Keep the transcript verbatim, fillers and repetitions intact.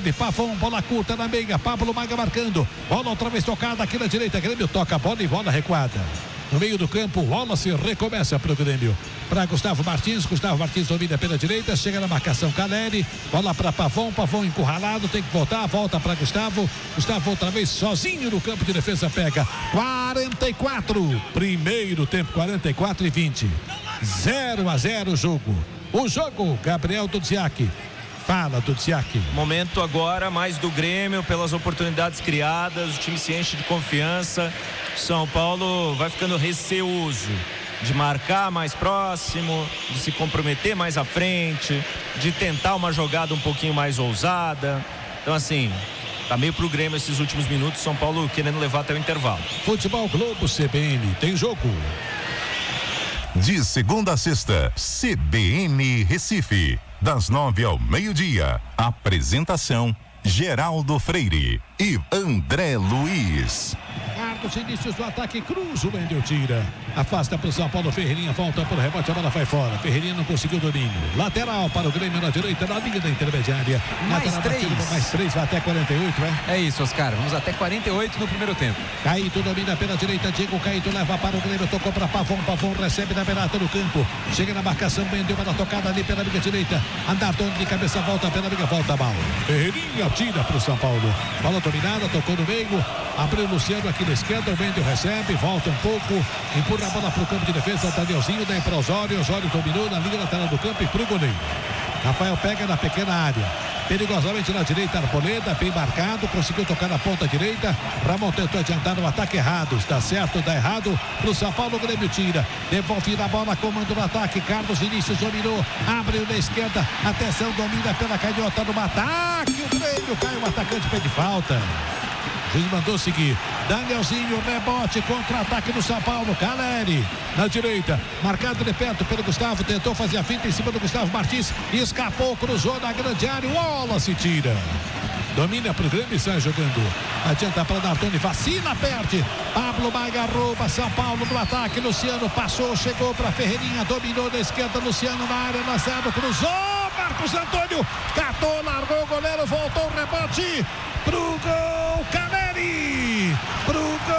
recebe, Pavão, bola curta na meia, Pablo Maga marcando, bola outra vez tocada aqui na direita, Grêmio toca a bola e bola recuada. No meio do campo, o Wallace recomeça para o Grêmio. Para Gustavo Martins, Gustavo Martins domina pela direita, chega na marcação Caleri, bola para Pavão, Pavão encurralado, tem que voltar, volta para Gustavo, Gustavo outra vez sozinho no campo de defesa, pega quarenta e quatro, primeiro tempo, quarenta e quatro e vinte, zero a zero o jogo. O jogo, Gabriel Dudziak. Fala, Dudziak. Momento agora mais do Grêmio, pelas oportunidades criadas, o time se enche de confiança. São Paulo vai ficando receoso de marcar mais próximo, de se comprometer mais à frente, de tentar uma jogada um pouquinho mais ousada. Então, assim, tá meio pro Grêmio esses últimos minutos, São Paulo querendo levar até o intervalo. Futebol Globo C B N, tem jogo. De segunda a sexta, C B N Recife, das nove ao meio-dia. Apresentação: Geraldo Freire e André Luiz. Marcos, inícios do ataque, Cruz, o Wendel tira. Afasta para o São Paulo, Ferreirinha volta para o rebote, a bola vai fora. Ferreirinha não conseguiu domínio. Lateral para o Grêmio na direita, na linha da intermediária. Mais Lateral três. batido, mais três, vai até quarenta e oito, é? É isso, Oscar. Vamos até quarenta e oito no primeiro tempo. Caíto domina pela direita, Diego Caíto leva para o Grêmio, tocou para Pavão, Pavão recebe na beirada do campo. Chega na marcação, Wendel, uma tocada ali pela linha direita. Andardone de cabeça, volta pela linha, volta mal. Ferreirinha tira para o São Paulo. Bola dominada, tocou no meio. Abriu o Luciano aqui na esquerda, o Wendel recebe, volta um pouco, empurra a bola para o campo de defesa, Danielzinho, daí para Osório, Osório dominou na linha lateral do campo e para o goleiro. Rafael pega na pequena área, perigosamente na direita, Arboleda, bem marcado, conseguiu tocar na ponta direita, Ramon tentou adiantar no ataque errado, está certo, dá errado, para o São Paulo, o Grêmio tira, devolve na bola, comando no ataque, Carlos Vinícius dominou, abriu na esquerda, atenção, domina pela canhota no ataque, o Grêmio cai, o atacante pede falta. Ele mandou seguir. Danielzinho, rebote, contra-ataque do São Paulo. Caleri, na direita. Marcado de perto pelo Gustavo. Tentou fazer a finta em cima do Gustavo Martins. Escapou, cruzou na grande área. O Wallace tira. Domina para o Grêmio e sai jogando. Adianta para Nardoni, vacina, perde. Pablo Maga rouba, São Paulo no ataque. Luciano passou, chegou para Ferreirinha, dominou da esquerda. Luciano na área, lançado, cruzou. Marcos Antônio catou, largou o goleiro, voltou o rebote pro gol. Caleri pro gol.